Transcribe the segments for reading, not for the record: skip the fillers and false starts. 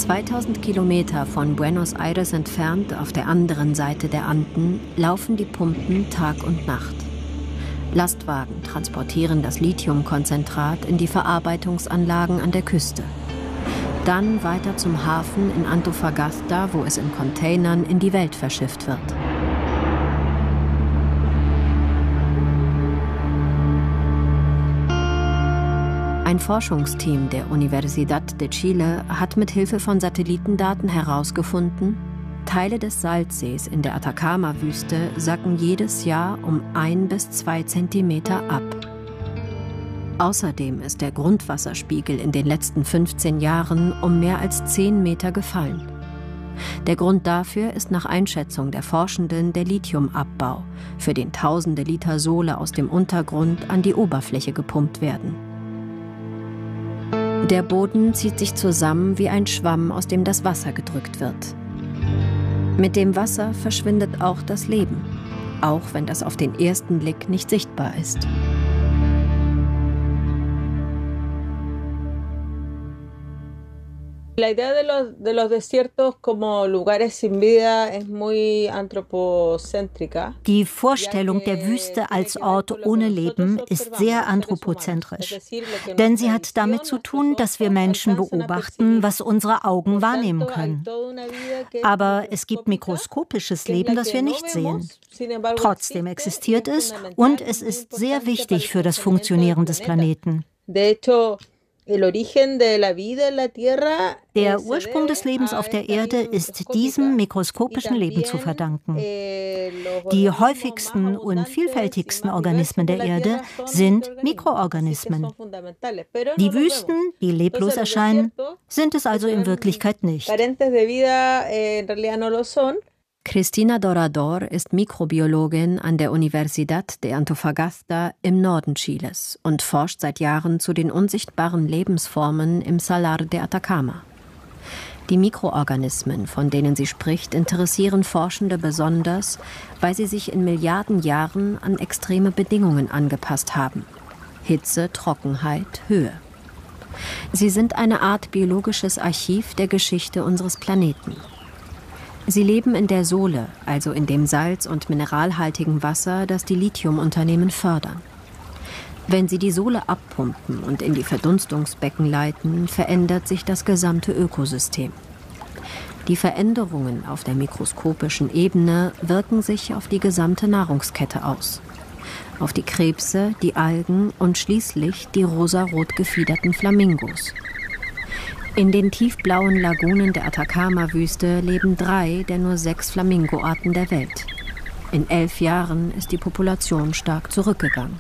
2000 Kilometer von Buenos Aires entfernt, auf der anderen Seite der Anden, laufen die Pumpen Tag und Nacht. Lastwagen transportieren das Lithiumkonzentrat in die Verarbeitungsanlagen an der Küste. Dann weiter zum Hafen in Antofagasta, wo es in Containern in die Welt verschifft wird. Ein Forschungsteam der Universidad de Chile hat mit Hilfe von Satellitendaten herausgefunden, Teile des Salzsees in der Atacama-Wüste sacken jedes Jahr um 1 bis 2 Zentimeter ab. Außerdem ist der Grundwasserspiegel in den letzten 15 Jahren um mehr als 10 Meter gefallen. Der Grund dafür ist nach Einschätzung der Forschenden der Lithiumabbau, für den tausende Liter Sohle aus dem Untergrund an die Oberfläche gepumpt werden. Der Boden zieht sich zusammen wie ein Schwamm, aus dem das Wasser gedrückt wird. Mit dem Wasser verschwindet auch das Leben, auch wenn das auf den ersten Blick nicht sichtbar ist. La idea de los desiertos como lugares sin vida es muy antropocéntrica. Die Vorstellung der Wüste als Ort ohne Leben ist sehr anthropozentrisch. Denn sie hat damit zu tun, dass wir Menschen beobachten, was unsere Augen wahrnehmen können. Aber es gibt mikroskopisches Leben, das wir nicht sehen. Trotzdem existiert es und es ist sehr wichtig für das Funktionieren des Planeten. Der Ursprung des Lebens auf der Erde ist diesem mikroskopischen Leben zu verdanken. Die häufigsten und vielfältigsten Organismen der Erde sind Mikroorganismen. Die Wüsten, die leblos erscheinen, sind es also in Wirklichkeit nicht. Cristina Dorador ist Mikrobiologin an der Universidad de Antofagasta im Norden Chiles und forscht seit Jahren zu den unsichtbaren Lebensformen im Salar de Atacama. Die Mikroorganismen, von denen sie spricht, interessieren Forschende besonders, weil sie sich in Milliarden Jahren an extreme Bedingungen angepasst haben: Hitze, Trockenheit, Höhe. Sie sind eine Art biologisches Archiv der Geschichte unseres Planeten. Sie leben in der Sole, also in dem salz- und mineralhaltigen Wasser, das die Lithiumunternehmen fördern. Wenn sie die Sole abpumpen und in die Verdunstungsbecken leiten, verändert sich das gesamte Ökosystem. Die Veränderungen auf der mikroskopischen Ebene wirken sich auf die gesamte Nahrungskette aus. Auf die Krebse, die Algen und schließlich die rosarot gefiederten Flamingos. In den tiefblauen Lagunen der Atacama-Wüste leben 3 der nur 6 Flamingoarten der Welt. In 11 Jahren ist die Population stark zurückgegangen.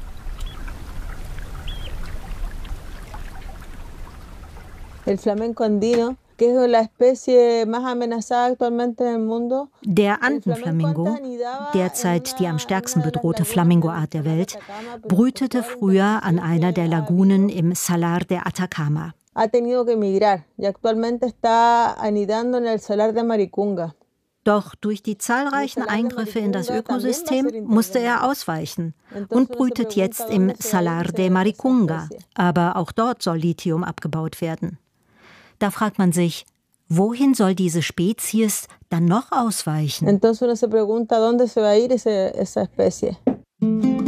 El flamenco andino, que es la especie más amenazada actualmente en el mundo. Der Andenflamingo, derzeit die am stärksten bedrohte Flamingoart der Welt, brütete früher an einer der Lagunen im Salar de Atacama. Ha tenido que emigrar y actualmente está anidando en el Salar de Maricunga. Doch durch die zahlreichen Eingriffe in das Ökosystem musste er ausweichen und brütet jetzt im Salar de Maricunga. Aber auch dort soll Lithium abgebaut werden. Da fragt man sich, wohin soll diese Spezies dann noch ausweichen? Entonces uno se pregunta, ¿dónde se va a ir esa especie?